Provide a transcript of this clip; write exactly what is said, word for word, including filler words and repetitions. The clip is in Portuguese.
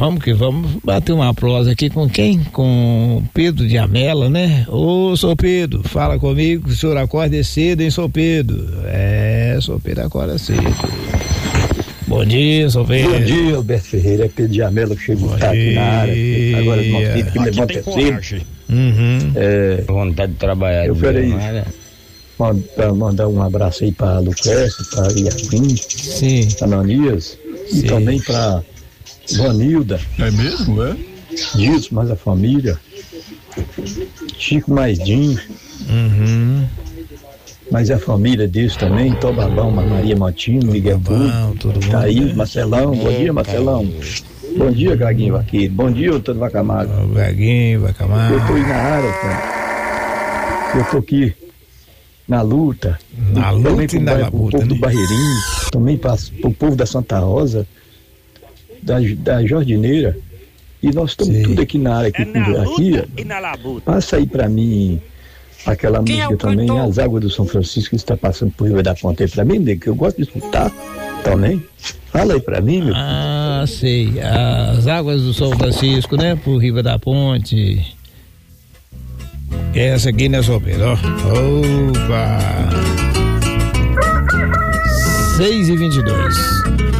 vamos que vamos bater uma prosa aqui com quem? Com Pedro de Amela, né? Ô, São Pedro, fala comigo que o senhor acorda cedo, hein, São Pedro? É, São Pedro acorda cedo. Bom dia, São Pedro. Bom dia, Alberto Ferreira, é Pedro de Amela que chegou aqui na área. Agora os nossos filhos que levanta cedo. Uhum. É, vontade de trabalhar. Eu quero aí mandar, mandar um abraço aí para Lucrécia, para Yasmin, Sim. para Ananias e Sim. também para Vanilda. É mesmo, é? Disso, mais a família. Chico Maidinho. Uhum. Mas a família deles também, Tobabão, Maria Motinho, Miguel Pulo, tá aí, Marcelão, bom dia, Marcelão. Bom dia, Gaguinho Vaqueiro. Bom dia, Antônio Vacamago. O Gaguinho Vacamago. Eu tô aí na área, cara. Eu tô aqui na luta. Na luta e na labuta, o povo, né? Do Barreirinho, também para o povo da Santa Rosa, da, da Jardineira. E nós estamos Sim. tudo aqui na área, aqui, é na aqui. E na labuta. Passa aí para mim aquela Quem música é também, cantor? As Águas do São Francisco, que está passando por Rio da Ponte aí pra mim, que eu gosto de escutar também. Fala aí pra mim, meu. Ah, sei. As Águas do São Francisco, né? Por Riva da Ponte. Essa aqui, né, São Pedro? Opa! seis e vinte e dois.